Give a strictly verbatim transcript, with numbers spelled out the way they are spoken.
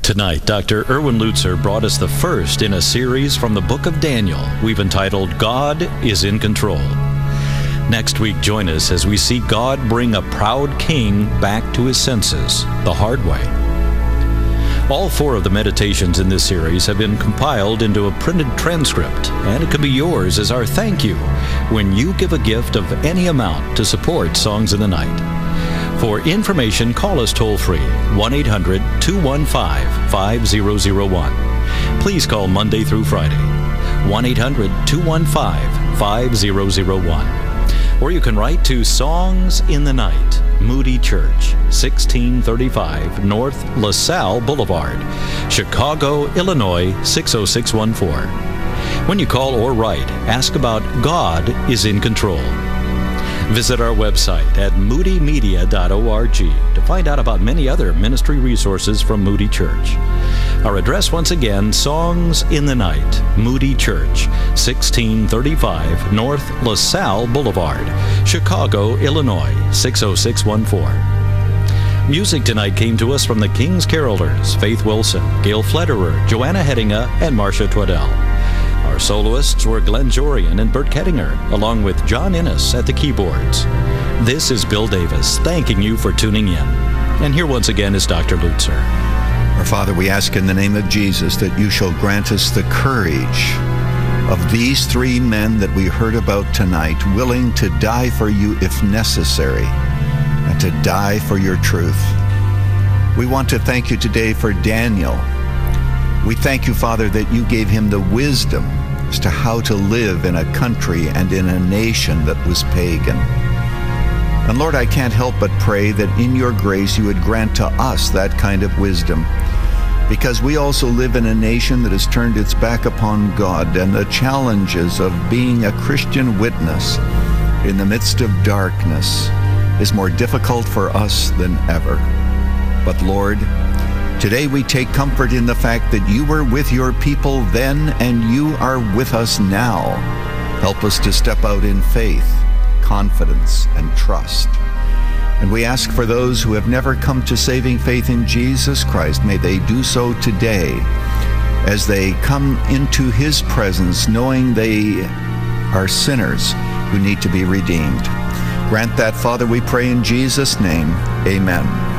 Tonight, Doctor Erwin Lutzer brought us the first in a series from the book of Daniel we've entitled, God is in Control. Next week, join us as we see God bring a proud king back to his senses the hard way. All four of the meditations in this series have been compiled into a printed transcript, and it can be yours as our thank you when you give a gift of any amount to support Songs in the Night. For information, call us toll-free, one eight hundred two one five five zero zero one. Please call Monday through Friday, one eight hundred two one five five zero zero one. Or you can write to Songs in the Night, Moody Church, sixteen thirty-five North LaSalle Boulevard, Chicago, Illinois, six oh six one four. When you call or write, ask about God is in Control. Visit our website at moody media dot org to find out about many other ministry resources from Moody Church. Our address once again, Songs in the Night, Moody Church, sixteen thirty-five North LaSalle Boulevard, Chicago, Illinois, six oh six one four. Music tonight came to us from the King's Carolers, Faith Wilson, Gail Flederer, Joanna Hedinga, and Marcia Twaddell. Our soloists were Glenn Jorian and Bert Kettinger, along with John Innes at the keyboards. This is Bill Davis, thanking you for tuning in. And here once again is Doctor Lutzer. Our Father, we ask in the name of Jesus that you shall grant us the courage of these three men that we heard about tonight, willing to die for you if necessary, and to die for your truth. We want to thank you today for Daniel. We thank you, Father, that you gave him the wisdom as to how to live in a country and in a nation that was pagan. And Lord, I can't help but pray that in your grace you would grant to us that kind of wisdom, because we also live in a nation that has turned its back upon God, and the challenges of being a Christian witness in the midst of darkness is more difficult for us than ever. But Lord, today we take comfort in the fact that you were with your people then and you are with us now. Help us to step out in faith, confidence, and trust. And we ask for those who have never come to saving faith in Jesus Christ, may they do so today as they come into his presence, knowing they are sinners who need to be redeemed. Grant that, Father, we pray in Jesus' name. Amen.